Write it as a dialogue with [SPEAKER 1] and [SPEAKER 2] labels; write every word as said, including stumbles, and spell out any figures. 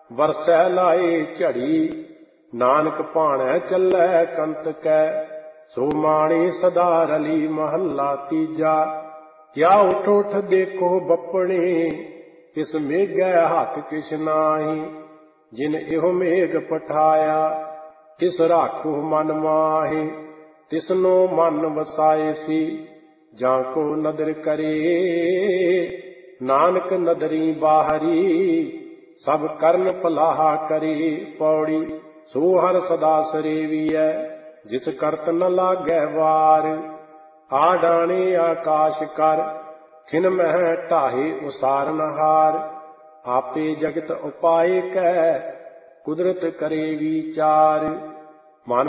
[SPEAKER 1] वरसै लाए झड़ी। नानक भाणै चलै कंत कै, सो माणे सदा रली। महला तीजा। क्या उठ उठ देखो बपने, तिस मेघै हथ किछ नाही। जिन इहो मेघ पठाया, तिस राखो मन माहे। तिसनो मन वसाए सी, जाको नदर करे। नानक नदरी बाहरी, सब करन भलाहा करे। पौड़ी। सो हर सदा सरेवियै, जिस करत न लागै वार। आडाणे आकाश कर, खिन मह ढाहे उसारनहार। आपे जगत उपाय कै, कुदरत करे विचार।